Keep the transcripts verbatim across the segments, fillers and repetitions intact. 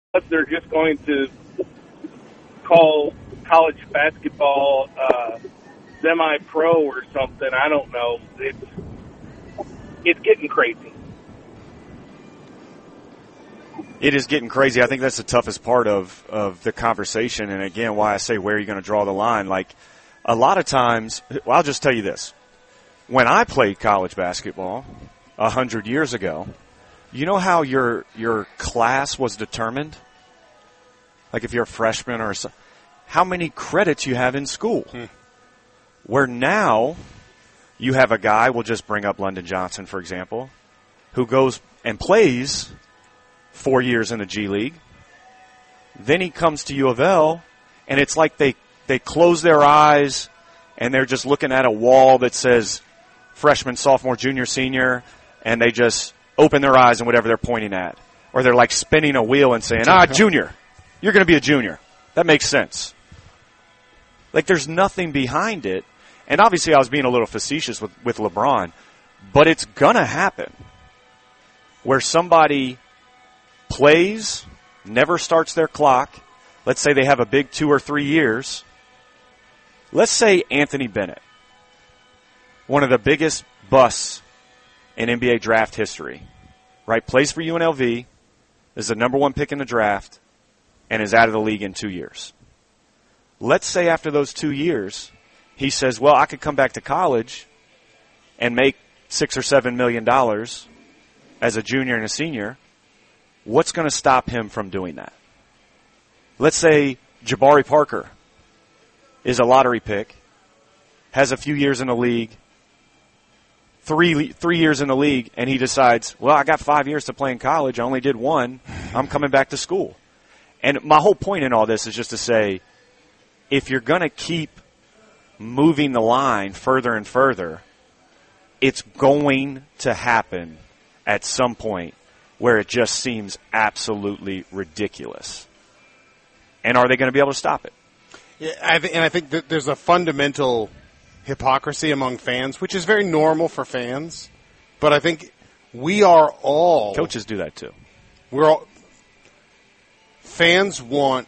they're just going to call college basketball uh, semi-pro or something. I don't know. It's it's getting crazy. It is getting crazy. I think that's the toughest part of, of the conversation. And, again, why I say where are you going to draw the line. Like, a lot of times, well, I'll just tell you this. When I played college basketball a hundred years ago, you know how your your class was determined? Like if you're a freshman or so, how many credits you have in school. Hmm. Where now you have a guy, we'll just bring up London Johnson, for example, who goes and plays four years in the G League. Then he comes to U of L, and it's like they, they close their eyes, and they're just looking at a wall that says freshman, sophomore, junior, senior, and they just open their eyes and whatever they're pointing at. Or they're like spinning a wheel and saying, ah, junior. You're going to be a junior. That makes sense. Like there's nothing behind it. And obviously I was being a little facetious with, with LeBron, but it's going to happen where somebody plays, never starts their clock. Let's say they have a big two or three years. Let's say Anthony Bennett, one of the biggest busts in N B A draft history, right? Plays for U N L V, is the number one pick in the draft, and is out of the league in two years. Let's say after those two years, he says, well, I could come back to college and make six or seven million dollars as a junior and a senior. What's going to stop him from doing that? Let's say Jabari Parker is a lottery pick, has a few years in the league, three three years in the league, and he decides, well, I got five years to play in college. I only did one. I'm coming back to school. And my whole point in all this is just to say, if you're going to keep moving the line further and further, it's going to happen at some point where it just seems absolutely ridiculous. And are they going to be able to stop it? Yeah, I th- and I think that there's a fundamental hypocrisy among fans, which is very normal for fans. But I think we are all... Coaches do that too. We're all... Fans want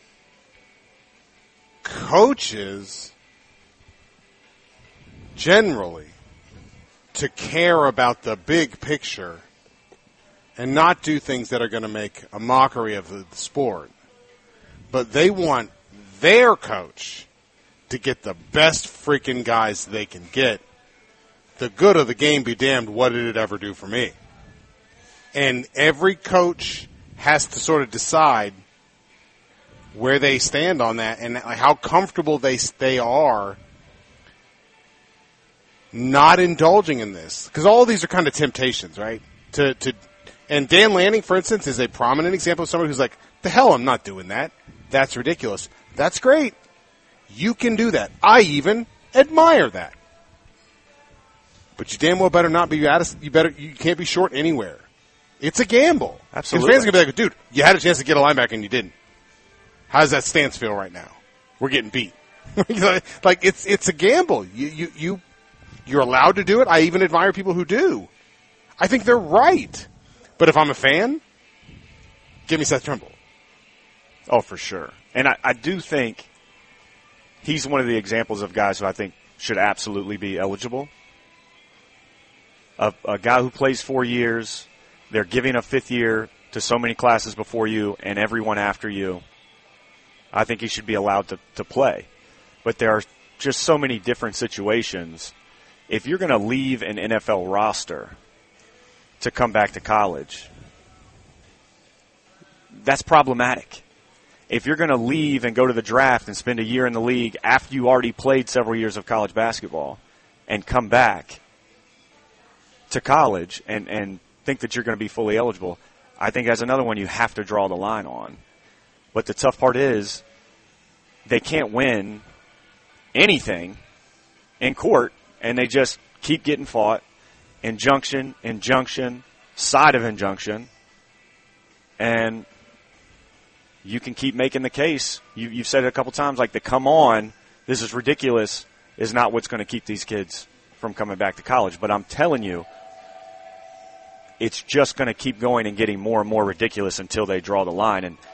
coaches generally to care about the big picture and not do things that are going to make a mockery of the, the sport. But they want their coach to get the best freaking guys they can get. The good of the game be damned, what did it ever do for me? And every coach has to sort of decide where they stand on that and how comfortable they they are not indulging in this. Because all of these are kind of temptations, right? To to And Dan Lanning, for instance, is a prominent example of somebody who's like, the hell, I'm not doing that. That's ridiculous. That's great. You can do that. I even admire that. But you damn well better not be out of, you better, you can't be short anywhere. It's a gamble. Absolutely. Because fans are going to be like, dude, you had a chance to get a linebacker and you didn't. How does that stance feel right now? We're getting beat. Like, it's, it's a gamble. You, you, you, you're allowed to do it. I even admire people who do. I think they're right. But if I'm a fan, give me Seth Trimble. Oh, for sure. And I, I do think he's one of the examples of guys who I think should absolutely be eligible. A, a guy who plays four years, they're giving a fifth year to so many classes before you and everyone after you. I think he should be allowed to, to play. But there are just so many different situations. If you're going to leave an N F L roster to come back to college, that's problematic. If you're going to leave and go to the draft and spend a year in the league after you already played several years of college basketball and come back to college and, and think that you're going to be fully eligible, I think that's another one you have to draw the line on. But the tough part is they can't win anything in court, and they just keep getting fought. Injunction, injunction, side of injunction, and you can keep making the case. You, you've said it a couple times, like the come on, this is ridiculous, is not what's going to keep these kids from coming back to college. But I'm telling you, it's just going to keep going and getting more and more ridiculous until they draw the line. And